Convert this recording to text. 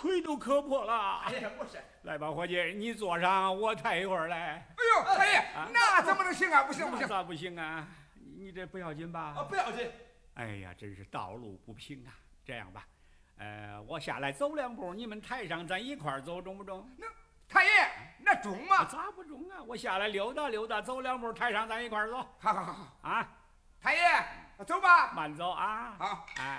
腿都磕破了。 哎呀，不是。 来吧，伙计，你坐上，我抬一会儿来。 哎呦，太爷，那怎么能行啊？不行不行， 咋不行啊？你这不要紧吧？ 不要紧。 哎呀，真是道路不平啊！这样吧，我下来走2步，你们抬上，咱一块儿走，中不中？ 那太爷，那中吗？ 咋不中啊？我下来溜达溜达，走2步，抬上，咱一块儿走。 好好好啊！ 太爷，走吧。 慢走啊！ 好， 哎。